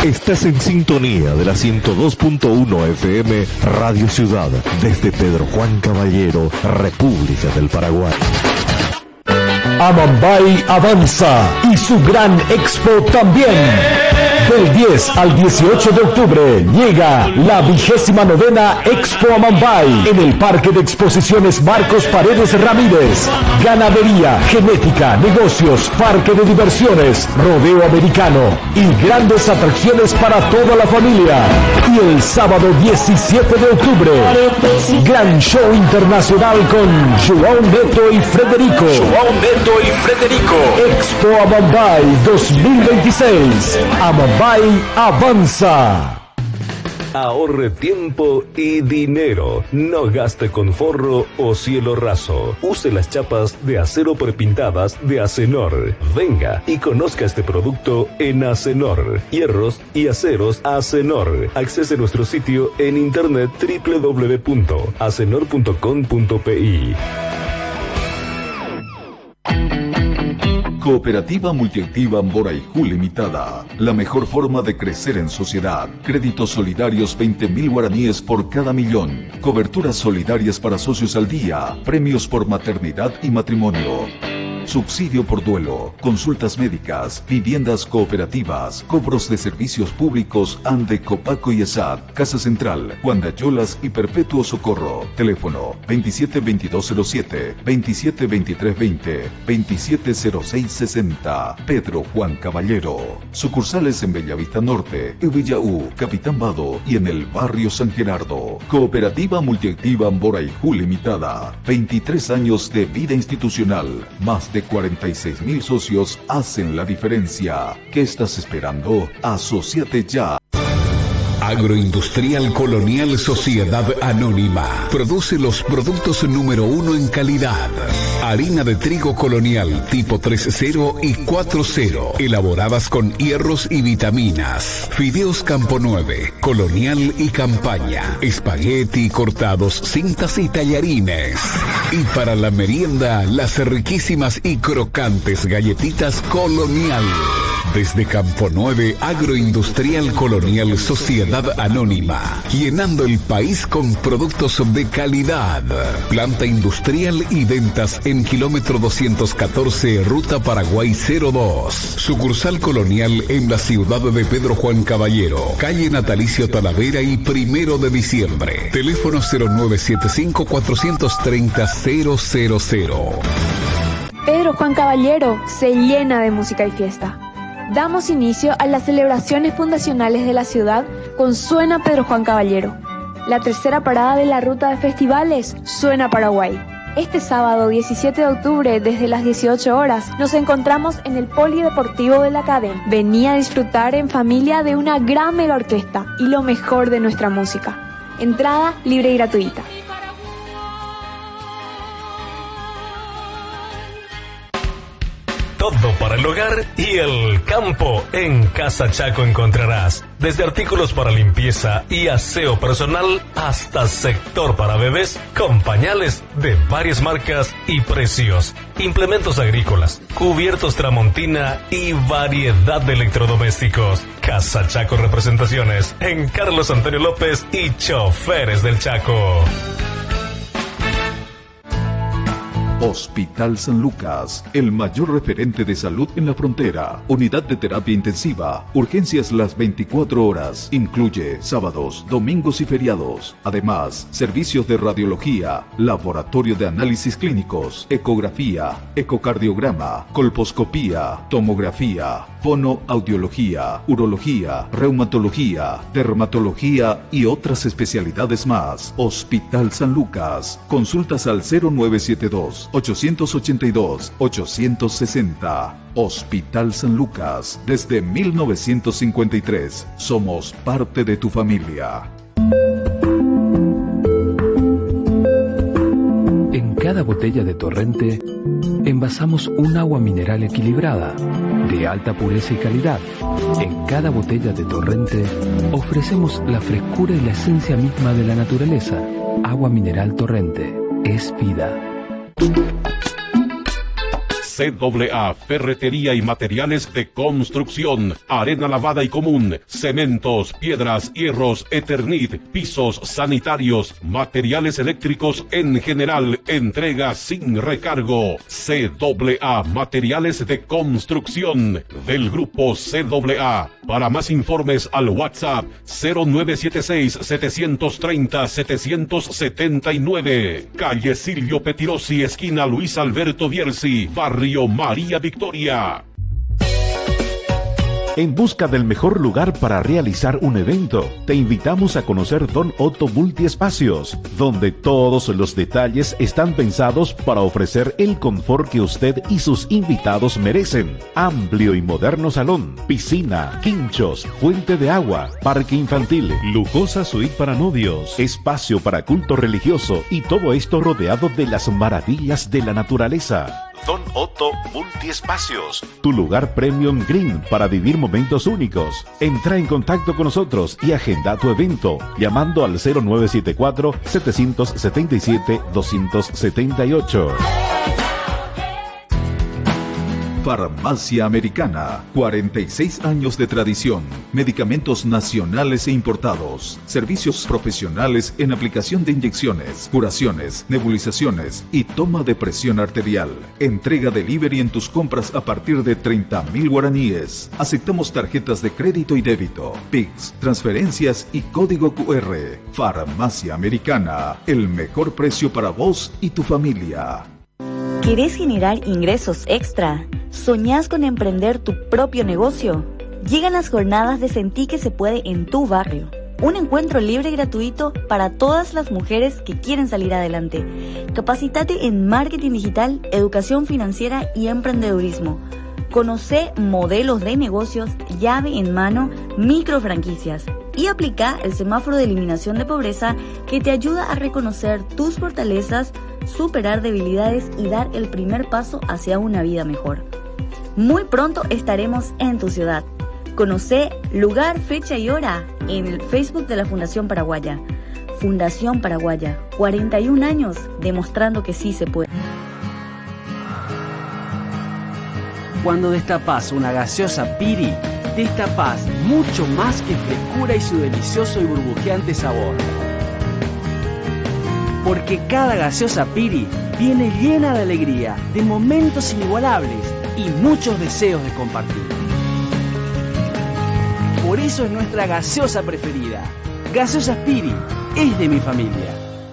Estás en sintonía de la 102.1 FM Radio Ciudad, desde Pedro Juan Caballero, República del Paraguay. Amambay avanza y su gran expo también. Del 10 al 18 de octubre llega la 29ª Expo Amambay en el Parque de Exposiciones Marcos Paredes Ramírez. Ganadería, genética, negocios, parque de diversiones, rodeo americano y grandes atracciones para toda la familia. Y el sábado 17 de octubre, gran show internacional con João Neto y Frederico. Expo Amambay 2026. Amambay avanza. Ahorre tiempo y dinero. No gaste con forro o cielo raso. Use las chapas de acero prepintadas de Acenor. Venga y conozca este producto en Acenor. Hierros y aceros Acenor. Accese a nuestro sitio en internet www.acenor.com.pi. Cooperativa Multiactiva Amboraijú Limitada. La mejor forma de crecer en sociedad. Créditos solidarios 20.000 guaraníes por cada millón. Coberturas solidarias para socios al día. Premios por maternidad y matrimonio. Subsidio por duelo, consultas médicas, viviendas cooperativas, cobros de servicios públicos ANDE, Copaco y ESAD, Casa Central, Guandayolas y Perpetuo Socorro. Teléfono 272207, 272320, 270660. Pedro Juan Caballero. Sucursales en Bellavista Norte, Evillaú, Capitán Vado y en el barrio San Gerardo. Cooperativa Multiactiva Amboraijú Limitada. 23 años de vida institucional. Más de 46.000 socios hacen la diferencia. ¿Qué estás esperando? Asociate ya. Agroindustrial Colonial Sociedad Anónima produce los productos número 1 en calidad. Harina de trigo colonial tipo 3.0 y 4.0, elaboradas con hierros y vitaminas. Fideos Campo 9, colonial y campaña. Espagueti cortados, cintas y tallarines. Y para la merienda, las riquísimas y crocantes galletitas colonial. Desde Campo 9, Agroindustrial Colonial Sociedad Anónima, llenando el país con productos de calidad. Planta industrial y ventas en kilómetro 214, Ruta Paraguay 02. Sucursal colonial en la ciudad de Pedro Juan Caballero, calle Natalicio Talavera y 1 de diciembre. Teléfono 0975-430-000. Pedro Juan Caballero se llena de música y fiesta. Damos inicio a las celebraciones fundacionales de la ciudad con Suena Pedro Juan Caballero. La tercera parada de la ruta de festivales, Suena Paraguay. Este sábado 17 de octubre, desde las 18 horas, nos encontramos en el Polideportivo de la Academia. Vení a disfrutar en familia de una gran mega orquesta y lo mejor de nuestra música. Entrada libre y gratuita. Todo para el hogar y el campo. En Casa Chaco encontrarás desde artículos para limpieza y aseo personal hasta sector para bebés con pañales de varias marcas y precios, implementos agrícolas, cubiertos Tramontina y variedad de electrodomésticos. Casa Chaco Representaciones en Carlos Antonio López y Choferes del Chaco. Hospital San Lucas, el mayor referente de salud en la frontera. Unidad de terapia intensiva, urgencias las 24 horas. Incluye sábados, domingos y feriados. Además, servicios de radiología, laboratorio de análisis clínicos, ecografía, ecocardiograma, colposcopía, tomografía, fonoaudiología, urología, reumatología, dermatología y otras especialidades más. Hospital San Lucas. Consultas al 0972-882-860. Hospital San Lucas. Desde 1953 somos parte de tu familia. En cada botella de Torrente envasamos un agua mineral equilibrada, de alta pureza y calidad. En cada botella de Torrente ofrecemos la frescura y la esencia misma de la naturaleza. Agua mineral Torrente es vida. CAA Ferretería y Materiales de Construcción, arena lavada y común, cementos, piedras, hierros, Eternit, pisos sanitarios, materiales eléctricos en general, entrega sin recargo. CAA Materiales de Construcción del grupo CAA. Para más informes al WhatsApp 0976-730-779. Calle Silvio Petirosi, esquina Luis Alberto Bierzi, barrio María Victoria. En busca del mejor lugar para realizar un evento, te invitamos a conocer Don Otto Multiespacios, donde todos los detalles están pensados para ofrecer el confort que usted y sus invitados merecen. Amplio y moderno salón, piscina, quinchos, fuente de agua, parque infantil, lujosa suite para novios, espacio para culto religioso y todo esto rodeado de las maravillas de la naturaleza. Don Otto Multiespacios, tu lugar premium green para vivir momentos únicos. Entra en contacto con nosotros y agenda tu evento llamando al 0974-777-278. Farmacia Americana, 46 años de tradición, medicamentos nacionales e importados, servicios profesionales en aplicación de inyecciones, curaciones, nebulizaciones y toma de presión arterial. Entrega delivery en tus compras a partir de 30.000 guaraníes. Aceptamos tarjetas de crédito y débito, PIX, transferencias y código QR. Farmacia Americana, el mejor precio para vos y tu familia. ¿Querés generar ingresos extra? ¿Soñás con emprender tu propio negocio? Llegan las jornadas de Sentí que se puede en tu barrio. Un encuentro libre y gratuito para todas las mujeres que quieren salir adelante. Capacítate en marketing digital, educación financiera y emprendedurismo. Conocé modelos de negocios, llave en mano, microfranquicias. Y aplica el semáforo de eliminación de pobreza que te ayuda a reconocer tus fortalezas, superar debilidades y dar el primer paso hacia una vida mejor. Muy pronto estaremos en tu ciudad. Conocé lugar, fecha y hora en el Facebook de la Fundación Paraguaya. Fundación Paraguaya, 41 años demostrando que sí se puede. Cuando destapas una gaseosa Piri, destapas mucho más que frescura y su delicioso y burbujeante sabor. Porque cada gaseosa Piri viene llena de alegría, de momentos inigualables y muchos deseos de compartir. Por eso es nuestra gaseosa preferida. Gaseosa Piri es de mi familia.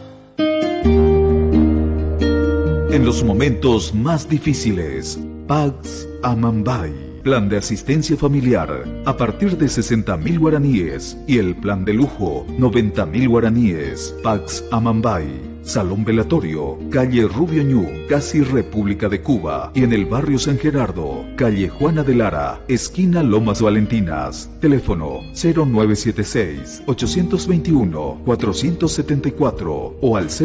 En los momentos más difíciles, Pax Amambay. Plan de asistencia familiar a partir de 60.000 guaraníes y el plan de lujo 90.000 guaraníes. Pax Amambay. Salón Velatorio, calle Rubio Ñu, casi República de Cuba, y en el barrio San Gerardo, calle Juana de Lara, esquina Lomas Valentinas. Teléfono 0976-821-474 o al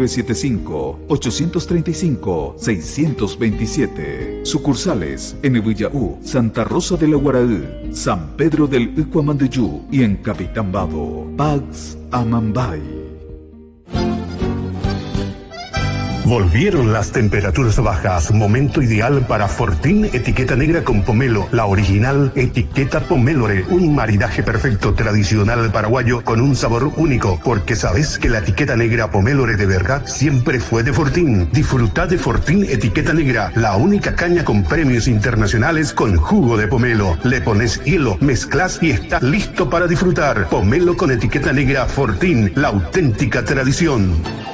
0975-835-627. Sucursales en Evillaú, Santa Rosa de la Guaraú, San Pedro del Ucuamandeyú y en Capitán Bado. Pax Amambay. Volvieron las temperaturas bajas, momento ideal para Fortín etiqueta negra con pomelo, la original etiqueta Pomélore, un maridaje perfecto tradicional paraguayo con un sabor único, porque sabes que la etiqueta negra Pomélore de verdad siempre fue de Fortín. Disfruta de Fortín etiqueta negra, la única caña con premios internacionales con jugo de pomelo. Le pones hielo, mezclas y está listo para disfrutar. Pomelo con etiqueta negra Fortín, la auténtica tradición.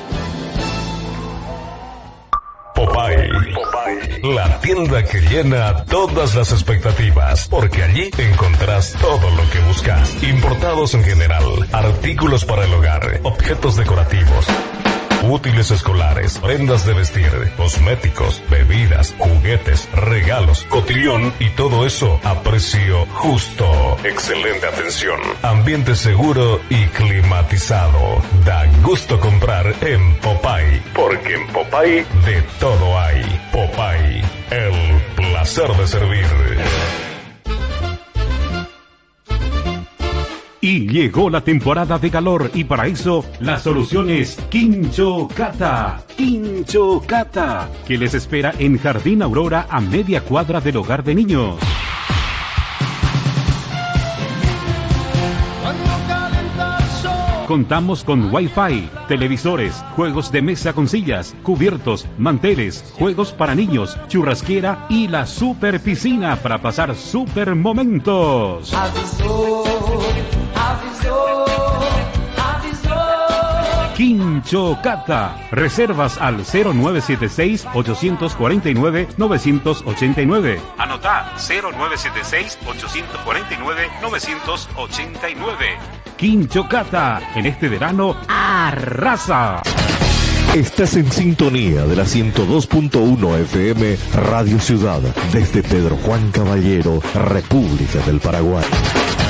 Popeye, la tienda que llena todas las expectativas, porque allí encontrás todo lo que buscas. Importados en general, artículos para el hogar, objetos decorativos, útiles escolares, prendas de vestir, cosméticos, bebidas, juguetes, regalos, cotillón y todo eso a precio justo. Excelente atención, ambiente seguro y climatizado. Da gusto comprar en Popeye, porque en Popeye de todo hay. Popeye, el placer de servir. Y llegó la temporada de calor y para eso la solución es Quincho Cata. Quincho Cata, que les espera en Jardín Aurora a media cuadra del hogar de niños. Contamos con Wi-Fi, televisores, juegos de mesa con sillas, cubiertos, manteles, juegos para niños, churrasquera y la super piscina para pasar super momentos. Quincho Cata. Reservas al 0976-849-989. Anotá 0976-849-989. Quincho Cata. En este verano, arrasa. Estás en sintonía de la 102.1 FM Radio Ciudad, desde Pedro Juan Caballero, República del Paraguay.